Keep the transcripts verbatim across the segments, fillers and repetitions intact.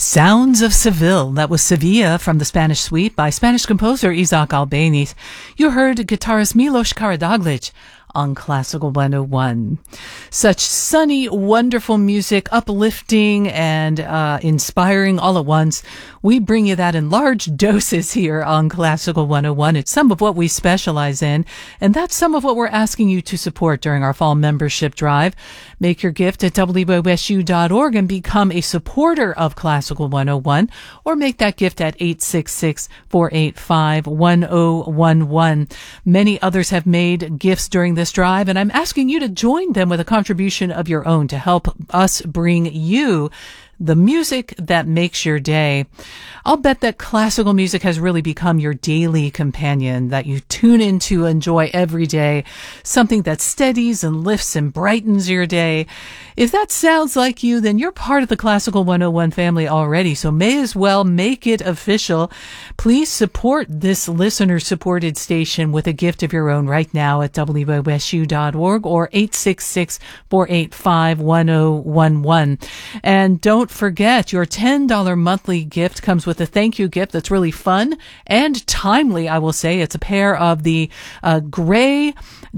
Sounds of Seville. That was Sevilla from the Spanish Suite by Spanish composer Isaac Albéniz. You heard guitarist Milos Karađorđević on Classical one oh one. Such sunny, wonderful music, uplifting and uh, inspiring all at once. We bring you that in large doses here on Classical one oh one. It's some of what we specialize in, and that's some of what we're asking you to support during our fall membership drive. Make your gift at W O S U dot org and become a supporter of Classical one oh one, or make that gift at eight six six, four eight five, one oh one one. Many others have made gifts during this drive, and I'm asking you to join them with a contribution of your own to help us bring you the music that makes your day. I'll bet that classical music has really become your daily companion that you tune in to enjoy every day, something that steadies and lifts and brightens your day. If that sounds like you, then you're part of the Classical one oh one family already, so may as well make it official. Please support this listener-supported station with a gift of your own right now at W O S U dot org or eight six six, four eight five, one oh one one. And don't forget, your ten dollars monthly gift comes with a thank you gift that's really fun and timely, I will say. It's a pair of the uh, gray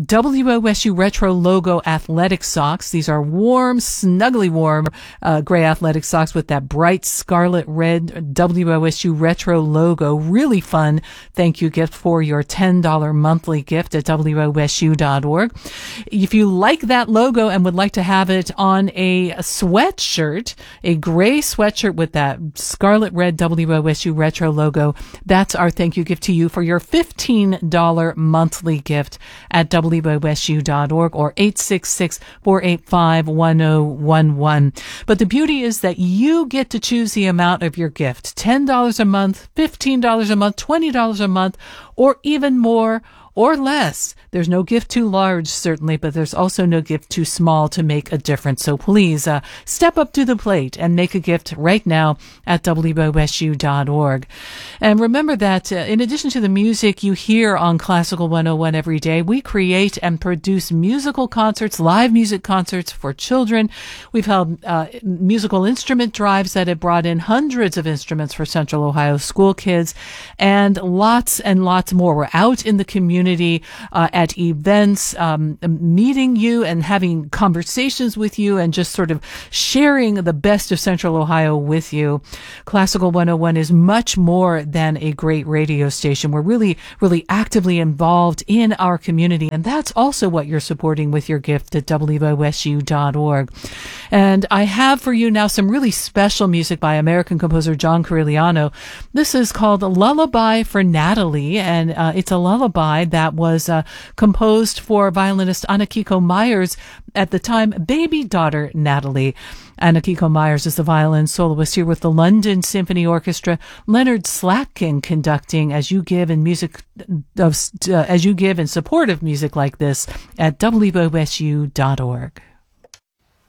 W O S U Retro logo athletic socks. These are warm, snuggly warm uh, gray athletic socks with that bright scarlet red W O S U Retro logo. Really fun thank you gift for your ten dollars monthly gift at W O S U dot org. If you like that logo and would like to have it on a sweatshirt, a gray sweatshirt with that scarlet red W O S U Retro logo, that's our thank you gift to you for your fifteen dollars monthly gift at W O S U dot org or eight six six, four eight five, one oh one one. But the beauty is that you get to choose the amount of your gift. ten dollars a month, fifteen dollars a month, twenty dollars a month, or even more or less. There's no gift too large, certainly, but there's also no gift too small to make a difference. So please uh, step up to the plate and make a gift right now at W O S U dot org. And remember that uh, in addition to the music you hear on Classical one oh one every day, we create and produce musical concerts, live music concerts for children. We've held uh, musical instrument drives that have brought in hundreds of instruments for Central Ohio school kids, and lots and lots more. We're out in the community uh, at events, um, meeting you and having conversations with you and just sort of sharing the best of Central Ohio with you. Classical one oh one is much more than a great radio station. We're really, really actively involved in our community, and that's also what you're supporting with your gift at W O S U dot org. And I have for you now some really special music by American composer John Corigliano. This is called Lullaby for Natalie, and uh, it's a lullaby that was uh, composed for violinist Anna-Kiko Myers, at the time baby daughter Natalie. Anna-Kiko Myers is the violin soloist here with the London Symphony Orchestra. Leonard Slatkin conducting as you give in music of uh, as you give in support of music like this at W O S U dot org.